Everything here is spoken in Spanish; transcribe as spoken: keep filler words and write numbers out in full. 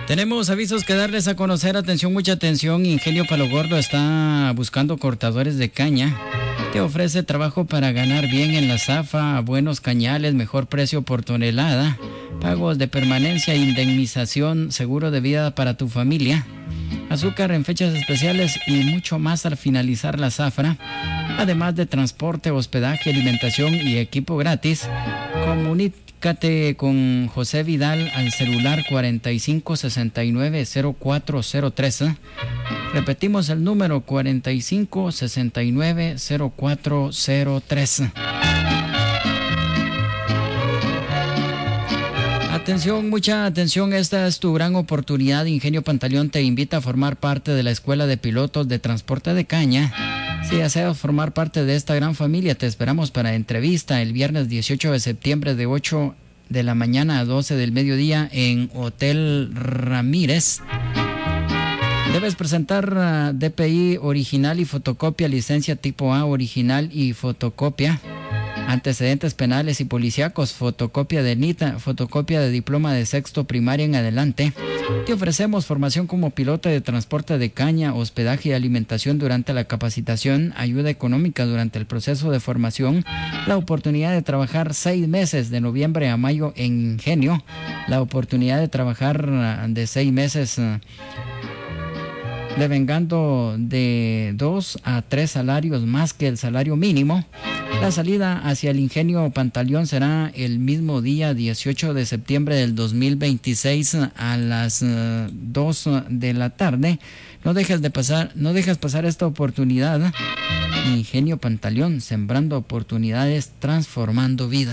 Tenemos avisos que darles a conocer. Atención, mucha atención. Ingenio Palo Gordo está buscando cortadores de caña. Te ofrece trabajo para ganar bien en la zafa, buenos cañales, mejor precio por tonelada, pagos de permanencia, indemnización, seguro de vida para tu familia, azúcar en fechas especiales y mucho más al finalizar la zafra, además de transporte, hospedaje, alimentación y equipo gratis. Comunícate con José Vidal al celular cuarenta y cinco sesenta y nueve cero cuatro cero tres. Repetimos el número cuarenta y cinco sesenta y nueve cero cuatro cero tres. Atención, mucha atención, esta es tu gran oportunidad. Ingenio Pantaleón te invita a formar parte de la Escuela de Pilotos de Transporte de Caña. Si deseas formar parte de esta gran familia, te esperamos para entrevista el viernes dieciocho de septiembre de ocho de la mañana a doce del mediodía en Hotel Ramírez. Debes presentar uh, D P I original y fotocopia, licencia tipo A original y fotocopia, antecedentes penales y policíacos, fotocopia de NITA, fotocopia de diploma de sexto primaria en adelante. Te ofrecemos formación como piloto de transporte de caña, hospedaje y alimentación durante la capacitación, ayuda económica durante el proceso de formación, la oportunidad de trabajar seis meses de noviembre a mayo en Ingenio, la oportunidad de trabajar uh, de seis meses uh, devengando de dos a tres salarios más que el salario mínimo. La salida hacia el Ingenio Pantaleón será el mismo día dieciocho de septiembre del dos mil veintiséis a las uh, dos de la tarde. No dejes de pasar, no dejes pasar esta oportunidad. Ingenio Pantaleón, sembrando oportunidades, transformando vidas.